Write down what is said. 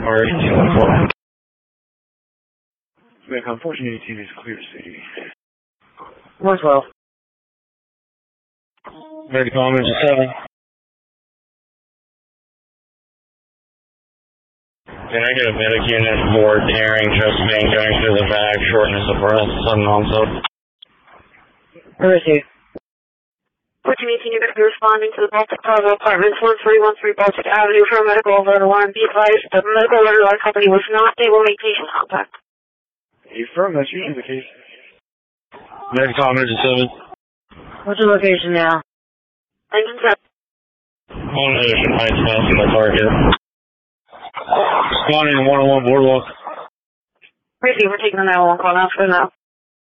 emergency 141. Macon 1418 is clear city. 112. American emergency 7. Can I get a medic unit for tearing chest vein going through the back, shortness of breath, sudden onset? Where is he? 1418, you're going to be responding to the Baltic Plaza Apartments, 1313 Baltic Avenue for a medical alert alarm. Be advised that the medical alert alarm company was not able to make patient contact. Affirm, that's usually the case. American emergency 7. What's your location now? Engine 7. On Ocean Heights, past my target. Responding to 101 Boardwalk. Crazy, we're taking the 911 call now for now.